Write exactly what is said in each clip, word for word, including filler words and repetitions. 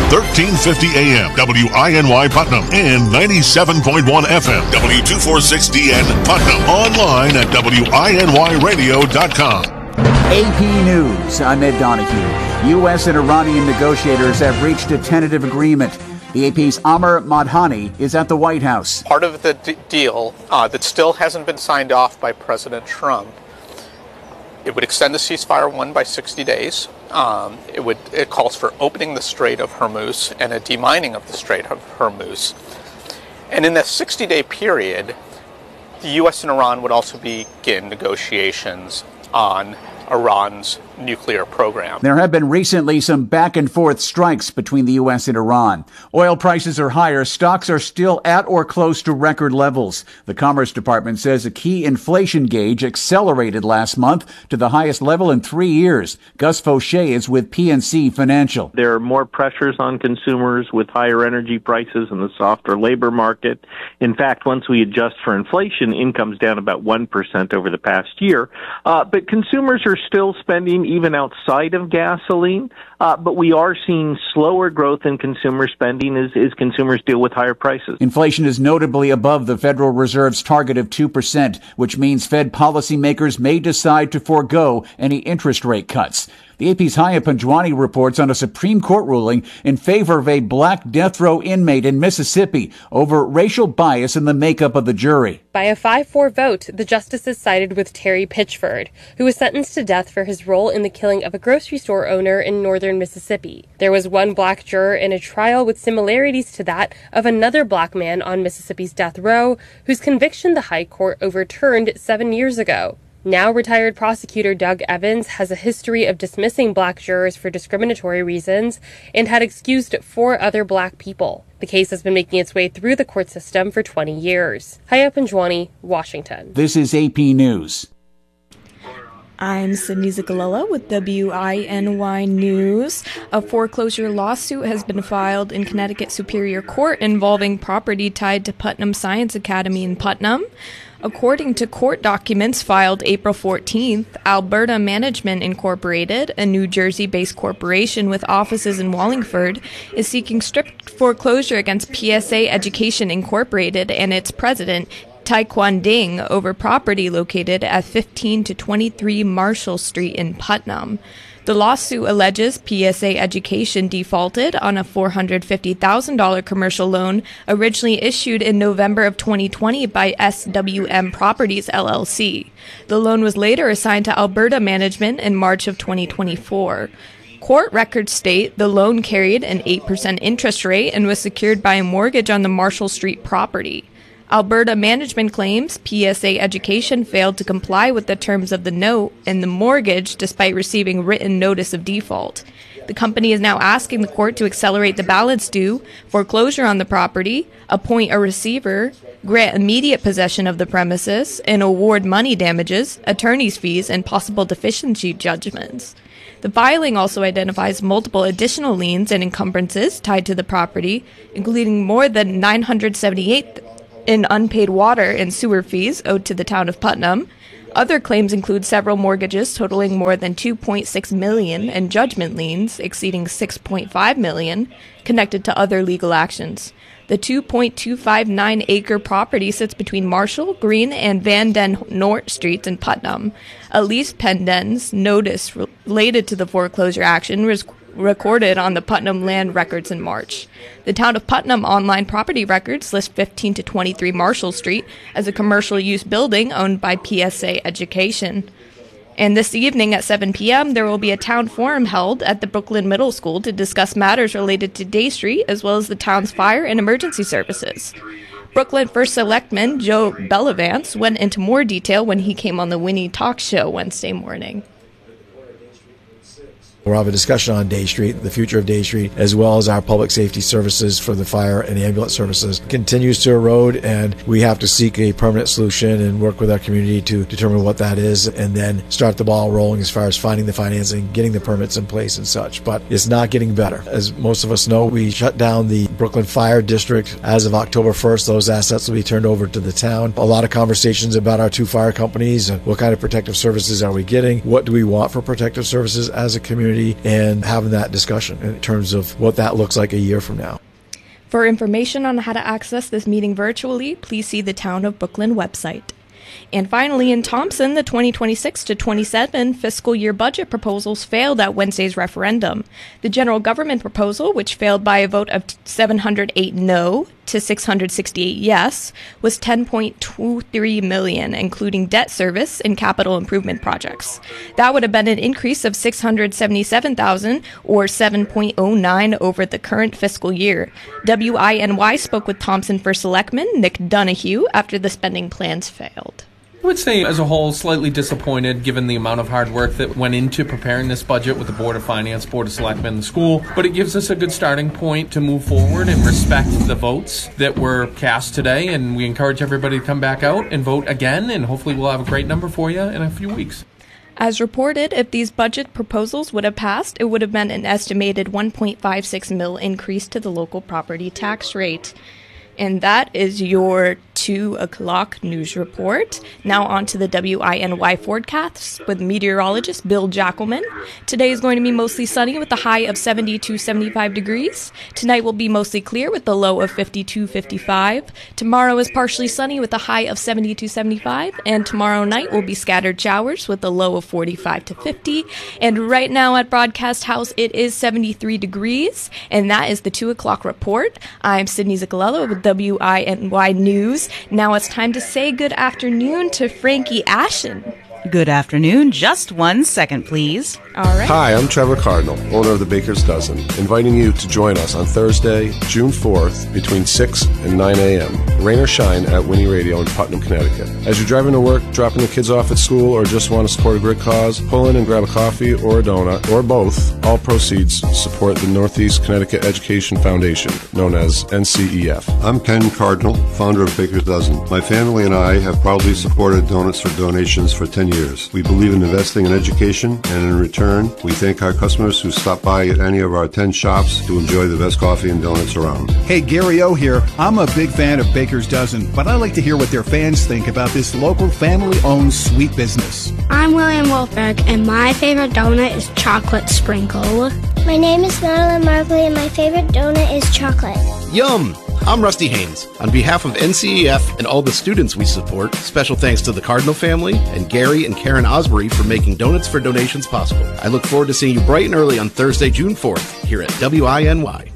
thirteen fifty A M, W I N Y Putnam, and ninety-seven point one F M, W two forty-six D N Putnam. Online at W I N Y radio dot com. A P News, I'm Ed Donahue. U S and Iranian negotiators have reached a tentative agreement. The A P's Amr Madhani is at the White House. Part of the d- deal uh, that still hasn't been signed off by President Trump, it would extend the ceasefire one by sixty days. Um, it would it calls for opening the Strait of Hormuz and a demining of the Strait of Hormuz. And in that sixty-day period, the U S and Iran would also begin negotiations on Iran's nuclear program. There have been recently some back and forth strikes between the U S and Iran. Oil prices are higher. Stocks are still at or close to record levels. The Commerce Department says a key inflation gauge accelerated last month to the highest level in three years. Gus Fauché is with P N C Financial. There are more pressures on consumers with higher energy prices and the softer labor market. In fact, once we adjust for inflation, income's down about one percent over the past year. Uh, but consumers are still spending even outside of gasoline, uh, but we are seeing slower growth in consumer spending as, as consumers deal with higher prices. Inflation is notably above the Federal Reserve's target of two percent, which means Fed policymakers may decide to forego any interest rate cuts. The A P's Haya Panjwani reports on a Supreme Court ruling in favor of a black death row inmate in Mississippi over racial bias in the makeup of the jury. By a five four vote, the justices sided with Terry Pitchford, who was sentenced to death for his role in the killing of a grocery store owner in northern Mississippi. There was one black juror in a trial with similarities to that of another black man on Mississippi's death row, whose conviction the High Court overturned seven years ago. Now retired prosecutor Doug Evans has a history of dismissing black jurors for discriminatory reasons and had excused four other black people. The case has been making its way through the court system for twenty years. Haya Panjwani, Washington. This is A P News. I'm Sydney Zicolella with W I N Y News. A foreclosure lawsuit has been filed in Connecticut Superior Court involving property tied to Putnam Science Academy in Putnam. According to court documents filed April fourteenth, Alberta Management Incorporated, a New Jersey-based corporation with offices in Wallingford, is seeking strict foreclosure against P S A Education Incorporated and its president, Taekwon Ding, over property located at fifteen to twenty-three Marshall Street in Putnam. The lawsuit alleges P S A Education defaulted on a four hundred fifty thousand dollars commercial loan originally issued in November of twenty twenty by S W M Properties, L L C. The loan was later assigned to Alberta Management in March of twenty twenty-four. Court records state the loan carried an eight percent interest rate and was secured by a mortgage on the Marshall Street property. Alberta Management claims P S A Education failed to comply with the terms of the note and the mortgage despite receiving written notice of default. The company is now asking the court to accelerate the balance due, foreclosure on the property, appoint a receiver, grant immediate possession of the premises, and award money damages, attorney's fees, and possible deficiency judgments. The filing also identifies multiple additional liens and encumbrances tied to the property, including more than nine hundred seventy-eight in unpaid water and sewer fees owed to the town of Putnam. Other claims include several mortgages totaling more than two point six million dollars and judgment liens exceeding six point five million dollars connected to other legal actions. The two point two five nine acre property sits between Marshall, Green, and Van Den Nort Streets in Putnam. A lease pendens notice related to the foreclosure action was recorded on the Putnam land records in March. The town of Putnam online property records list fifteen to twenty-three Marshall Street as a commercial use building owned by P S A Education. And this evening at seven p.m., there will be a town forum held at the Brooklyn Middle School to discuss matters related to Day Street as well as the town's fire and emergency services. Brooklyn First Selectman Joe Bellavance went into more detail when he came on the Winnie Talk Show Wednesday morning. We'll have a discussion on Day Street, the future of Day Street, as well as our public safety services for the fire and ambulance services continues to erode, and we have to seek a permanent solution and work with our community to determine what that is, and then start the ball rolling as far as finding the financing, getting the permits in place and such. But it's not getting better. As most of us know, we shut down the Brooklyn Fire District as of October first. Those assets will be turned over to the town. A lot of conversations about our two fire companies and what kind of protective services are we getting, what do we want for protective services as a community. community and having that discussion in terms of what that looks like a year from now. For information on how to access this meeting virtually, please see the Town of Brooklyn website. And finally, in Thompson, the twenty twenty-six to twenty-seven fiscal year budget proposals failed at Wednesday's referendum. The general government proposal, which failed by a vote of seven hundred eight no to six hundred sixty-eight yes, was ten point two three million dollars, including debt service and capital improvement projects. That would have been an increase of six hundred seventy-seven thousand dollars or seven point oh nine over the current fiscal year. W I N Y spoke with Thompson First Selectman Nick Donahue after the spending plans failed. I would say, as a whole, slightly disappointed given the amount of hard work that went into preparing this budget with the Board of Finance, Board of Selectmen, and the school. But it gives us a good starting point to move forward and respect the votes that were cast today. And we encourage everybody to come back out and vote again. And hopefully we'll have a great number for you in a few weeks. As reported, if these budget proposals would have passed, it would have been an estimated one point five six mil increase to the local property tax rate. And that is your two o'clock news report. Now on to the W I N Y forecast with meteorologist Bill Jackelman. Today is going to be mostly sunny with a high of seventy to seventy-five degrees. Tonight will be mostly clear with a low of fifty-two to fifty-five. Tomorrow is partially sunny with a high of seventy to seventy-five. And tomorrow night will be scattered showers with a low of forty-five to fifty. And right now at Broadcast House, it is seventy-three degrees. And that is the two o'clock report. I'm Sydney Ziccolello with W I N Y News. Now it's time to say good afternoon to Frankie Ashen. Good afternoon. Just one second, please. All right. Hi, I'm Trevor Cardinal, owner of the Baker's Dozen, inviting you to join us on Thursday, June fourth, between six and nine a.m. Rain or shine at Winnie Radio in Putnam, Connecticut. As you're driving to work, dropping the kids off at school, or just want to support a great cause, pull in and grab a coffee or a donut, or both. All proceeds support the Northeast Connecticut Education Foundation, known as N C E F. I'm Ken Cardinal, founder of Baker's Dozen. My family and I have proudly supported Donuts for Donations for ten years. We believe in investing in education, and in return, we thank our customers who stop by at any of our ten shops to enjoy the best coffee and donuts around. Hey, Gary O here. I'm a big fan of Baker's Dozen, but I like to hear what their fans think about this local family-owned sweet business. I'm William Wolfberg, and my favorite donut is chocolate sprinkle. My name is Madeline Markley, and my favorite donut is chocolate. Yum! I'm Rusty Haynes. On behalf of N C E F and all the students we support, special thanks to the Cardinal family and Gary and Karen Osbury for making Donuts for Donations possible. I look forward to seeing you bright and early on Thursday, June fourth, here at W I N Y.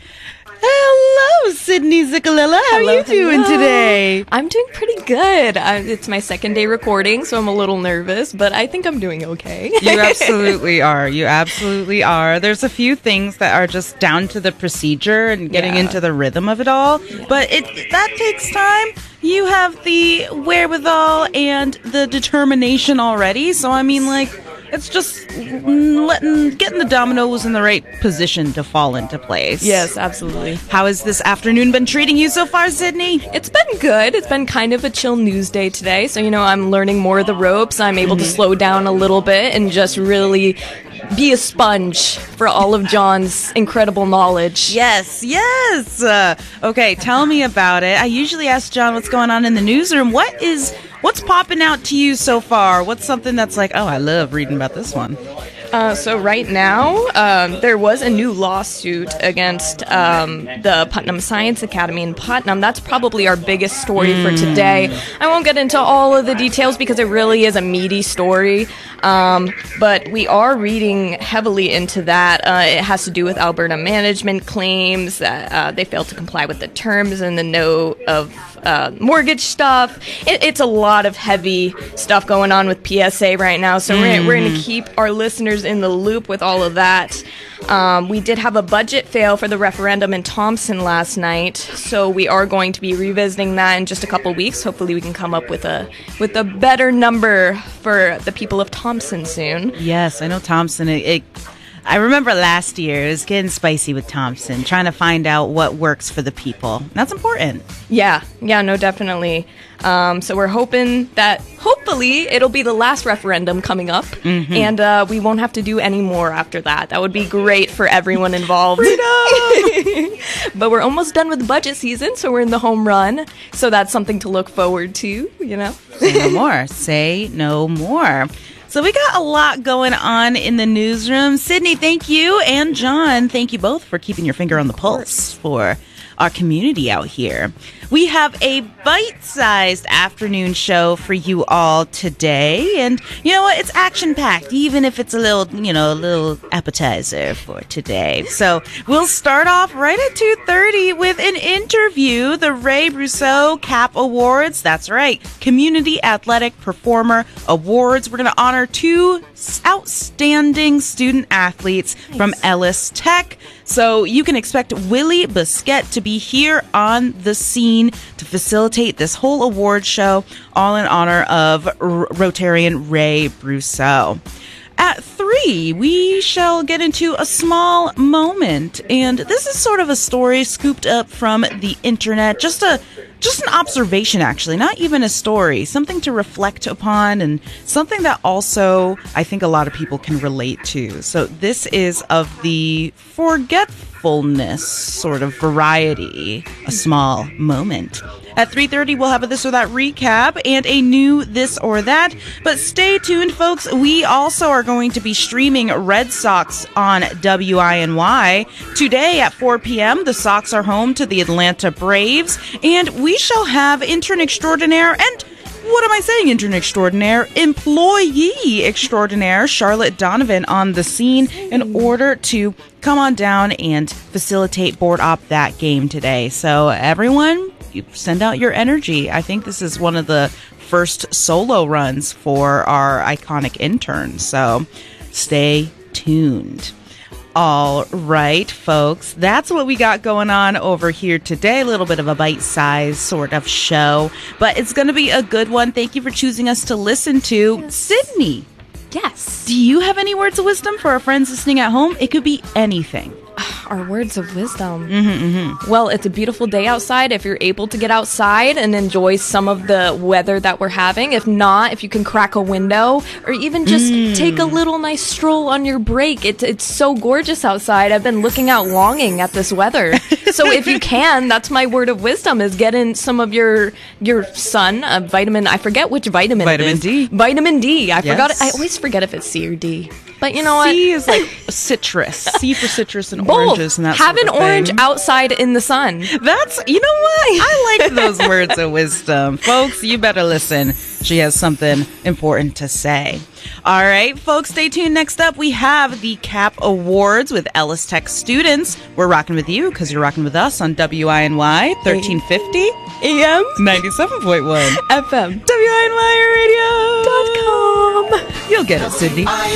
Hello, Sydney Ziccolello. How Hello, are you doing hello. today? I'm doing pretty good. Uh, it's my second day recording, so I'm a little nervous, but I think I'm doing okay. You absolutely are. You absolutely are. There's a few things that are just down to the procedure and getting Yeah. into the rhythm of it all, Yeah. but it that takes time. You have the wherewithal and the determination already, so I mean, like, it's just letting getting the dominoes in the right position to fall into place. Yes, absolutely. How has this afternoon been treating you so far, Sydney? It's been good. It's been kind of a chill news day today, so, you know, I'm learning more of the ropes. I'm able Mm-hmm. to slow down a little bit and just really be a sponge for all of John's incredible knowledge. Yes, yes. Uh, okay, tell me about it. I usually ask John what's going on in the newsroom. What is what's popping out to you so far? What's something that's like, oh, I love reading about this one? Uh, so right now, um, there was a new lawsuit against um, the Putnam Science Academy in Putnam. That's probably our biggest story mm. for today. I won't get into all of the details because it really is a meaty story, um, but we are reading heavily into that. Uh, it has to do with Alberta management claims that uh, they failed to comply with the terms and the note of uh, mortgage stuff. It, it's a lot of heavy stuff going on with P S A right now, so mm. we're, we're going to keep our listeners in the loop with all of that. Um, we did have a budget fail for the referendum in Thompson last night, so we are going to be revisiting that in just a couple weeks. Hopefully we can come up with a with a better number for the people of Thompson soon. Yes, I know Thompson. It, it I remember last year it was getting spicy with Thompson, trying to find out what works for the people. That's important. Yeah, yeah, no, definitely. Um, so we're hoping that hopefully it'll be the last referendum coming up, mm-hmm. and uh, we won't have to do any more after that. That would be great for everyone involved. But we're almost done with the budget season, so we're in the home run. So that's something to look forward to, you know? Say no more. Say no more. So we got a lot going on in the newsroom. Sydney, thank you. And John, thank you both for keeping your finger on the pulse for our community out here. We have a bite-sized afternoon show for you all today. And you know what? It's action-packed, even if it's a little, you know, a little appetizer for today. So we'll start off right at two thirty with an interview. The Ray Brousseau Cap Awards. That's right. Community Athletic Performer Awards. We're going to honor two outstanding student athletes nice. from Ellis Tech. So you can expect Willie Busquet to be here on the scene to facilitate this whole award show, all in honor of R- Rotarian Ray Brousseau. At three, we shall get into a small moment, and this is sort of a story scooped up from the internet, just a just an observation, actually, not even a story, something to reflect upon, and something that also I think a lot of people can relate to. So this is of the forgetfulness sort of variety, a small moment. At three thirty, we'll have a This or That recap and a new This or That. But stay tuned, folks. We also are going to be streaming Red Sox on W I N Y. Today at four p.m., the Sox are home to the Atlanta Braves. And we shall have intern extraordinaire and... what am I saying, intern extraordinaire? Employee extraordinaire Charlotte Donovan on the scene in order to come on down and facilitate Board Op that game today. So everyone, you send out your energy. I think this is one of the first solo runs for our iconic intern. So stay tuned. All right, folks, that's what we got going on over here today. A little bit of a bite-sized sort of show, but it's going to be a good one. Thank you for choosing us to listen to. Yes. Sydney. Yes. Do you have any words of wisdom for our friends listening at home? It could be anything. Our words of wisdom. Mm-hmm, mm-hmm. Well, it's a beautiful day outside if you're able to get outside and enjoy some of the weather that we're having. If not, if you can crack a window or even just mm. take a little nice stroll on your break. It's it's so gorgeous outside. I've been looking out longing at this weather. So if you can, that's my word of wisdom, is get in some of your your sun, uh, vitamin, I forget which vitamin Vitamin it is. D. Vitamin D. I yes. forgot it. I always forget if it's C or D. But you know what? C is like citrus. C for citrus and Both. oranges and that Have sort an of orange thing. outside in the sun. That's, you know what? I like those words of wisdom. Folks, you better listen. She has something important to say. All right, folks, stay tuned. Next up, we have the Cap Awards with Ellis Tech students. We're rocking with you because you're rocking with us on W I N Y thirteen fifty A M ninety-seven point one F M W I N Y radio dot com. You'll get it, Sydney.